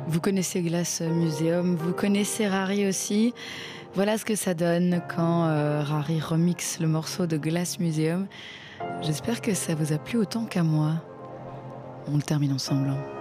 Vous connaissez Glass Museum, vous connaissez Rari aussi. Voilà ce que ça donne quand Rari remixe le morceau de Glass Museum. J'espère que ça vous a plu autant qu'à moi. On le termine ensemble.